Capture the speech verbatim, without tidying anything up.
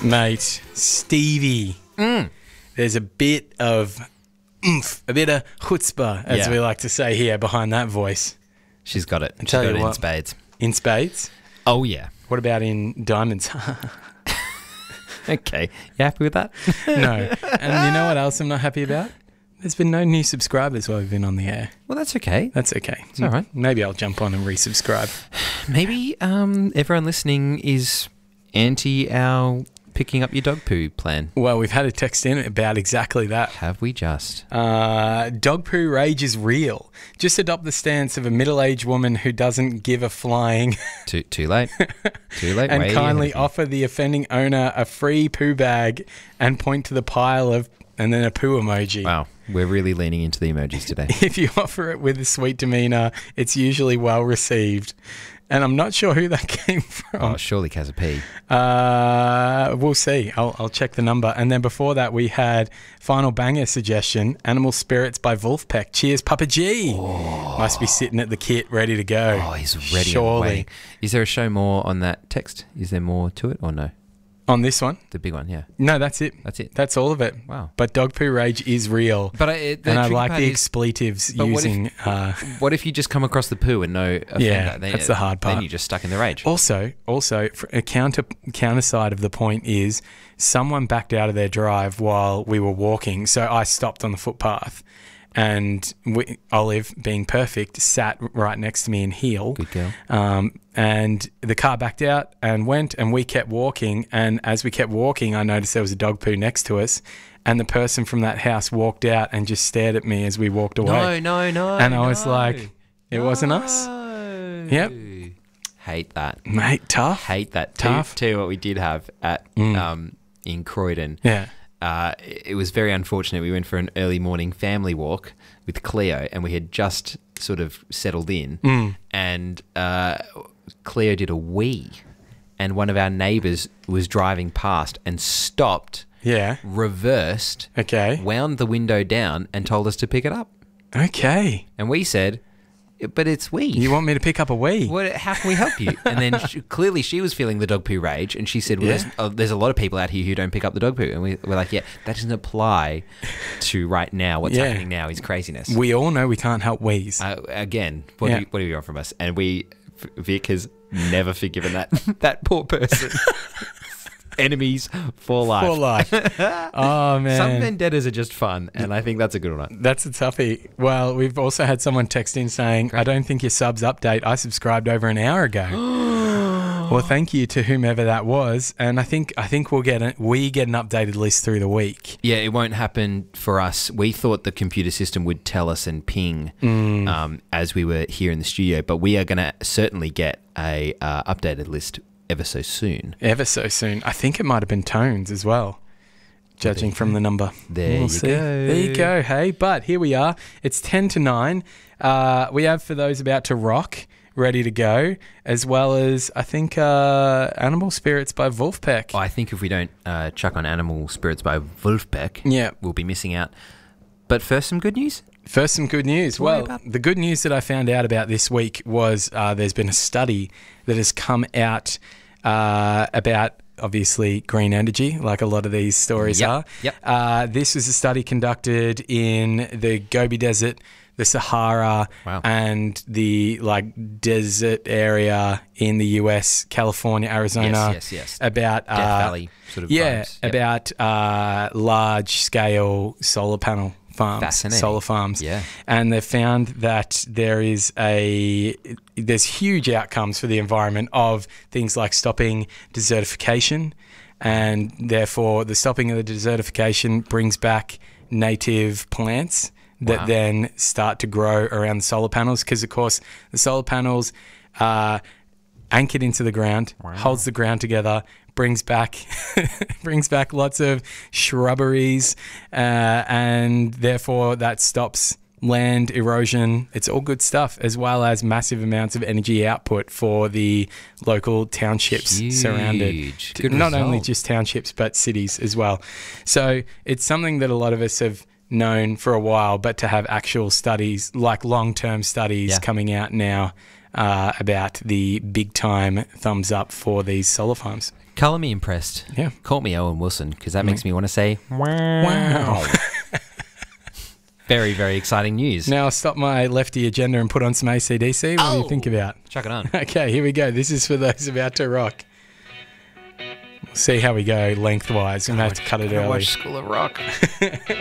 Mate, Stevie. Mm. There's a bit of oomph, a bit of chutzpah, as Yeah. we like to say here, behind that voice. She's got it. She's tell got you it in what. spades. In spades? Oh, yeah. What about in diamonds? Okay. You happy with that? No. And you know what else I'm not happy about? There's been no new subscribers while we've been on the air. Well, that's okay. That's okay. It's all right. Maybe I'll jump on and resubscribe. Maybe um, everyone listening is anti our picking up your dog poo plan. Well, we've had a text in about exactly that. Have we just? Uh, dog poo rage is real. Just adopt the stance of a middle-aged woman who doesn't give a flying Too too late. Too late. and Way kindly ahead of offer the offending owner a free poo bag and point to the pile of and then a poo emoji. you. Wow. We're really leaning into the emojis today. If you offer it with a sweet demeanour, it's usually well received. And I'm not sure who that came from. Oh, surely Kaz a P. Uh, we'll see. I'll, I'll check the number. And then before that, we had final banger suggestion, Animal Spirits by Wolfpack. Cheers, Papa G. Oh. Must be sitting at the kit, ready to go. Oh, he's ready. Surely. And waiting. Is there a show more on that text? Is there more to it or no? On this one? The big one, yeah. No, that's it. That's it. That's all of it. Wow. But dog poo rage is real. But I, it, the and I tricky like part the is, expletives but what if- using... uh, what if you just come across the poo and no offender? Yeah, Then- that's the hard part. Then you're just stuck in the rage. Also, also for a counter counter side of the point is someone backed out of their drive while we were walking, so I stopped on the footpath, and we, Olive, being perfect, sat right next to me in heel. Good girl. Um, and the car backed out and went, and we kept walking. And as we kept walking, I noticed there was a dog poo next to us, and the person from that house walked out and just stared at me as we walked away. No, no, no. And I was no. like, it wasn't us. No. Yep. Hate that. Mate, tough. Hate that. Tough. Tell you what we did have at Mm. um, in Croydon. Yeah. Uh, it was very unfortunate. We went for an early morning family walk with Cleo, and we had just sort of settled in. Mm. And uh, Cleo did a wee, and one of our neighbours was driving past and stopped, Yeah. reversed, Okay. wound the window down, and told us to pick it up. Okay. And we said, "But it's wee. You want me to pick up a wee? What, how can we help you?" And then she, clearly she was feeling the dog poo rage, and she said, well, Yeah. there's, uh, there's a lot of people out here who don't pick up the dog poo. And we, we're like, yeah, that doesn't apply to right now. What's Yeah. happening now is craziness. We all know we can't help wees. Uh, again, what, Yeah. do you, what do you want from us? And we, Vic has never forgiven that that poor person. Enemies for life. For life. Oh, man. Some vendettas are just fun, and I think that's a good one. That's a toughie. Well, we've also had someone text in saying, I don't think your subs update. I subscribed over an hour ago. Well, thank you to whomever that was. And I think I think we'll get a, we get an updated list through the week. Yeah, it won't happen for us. We thought the computer system would tell us and ping Mm. um, as we were here in the studio, but we are going to certainly get a uh, updated list ever so soon. Ever so soon. I think it might have been tones as well, judging from the number. There We'll you see. go. There you go, hey. But here we are. It's ten to nine. Uh, we have For Those About to Rock ready to go, as well as, I think, uh, Animal Spirits by Wolfpack. I think if we don't uh, chuck on Animal Spirits by Wolfpack, Yeah. we'll be missing out. But first, some good news. First, some good news. What Well, about- the good news that I found out about this week was uh, there's been a study that has come out uh, about, obviously, green energy, like a lot of these stories Yep, are. yep. Uh, this was a study conducted in the Gobi Desert, the Sahara, Wow. and the like desert area in the U S, California, Arizona. Yes, yes, yes. About Death uh, Valley sort of yeah, vibes. Yep. about uh, large-scale solar panel farms, Fascinating. solar farms. Yeah. And they found that there is a there's huge outcomes for the environment of things like stopping desertification, and therefore the stopping of the desertification brings back native plants that Wow. then start to grow around the solar panels, because of course the solar panels are anchored into the ground, holds the ground together, brings back brings back lots of shrubberies, uh, and therefore that stops land erosion. It's all good stuff, as well as massive amounts of energy output for the local townships surrounded. Huge. T- Good Not only result. just townships, but cities as well. So it's something that a lot of us have known for a while, but to have actual studies, like long-term studies Yeah. coming out now uh, about the big-time thumbs up for these solar farms. Colour me impressed. Yeah. Call me Owen Wilson, because that makes me want to say, Wow. very, very exciting news. Now I'll stop my lefty agenda and put on some A C D C. What do you think about? Chuck it on. Okay, here we go. This is for those about to rock. We'll see how we go lengthwise. We may have to cut it Gotta early. watch School of Rock.